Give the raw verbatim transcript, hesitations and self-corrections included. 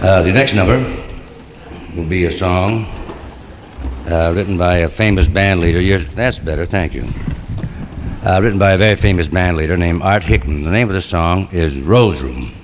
Uh, the next number will be a song uh, written by a famous band leader. Years, that's better, thank you. Uh, written by a very famous band leader named Art Hickman. The name of the song is Rose Room.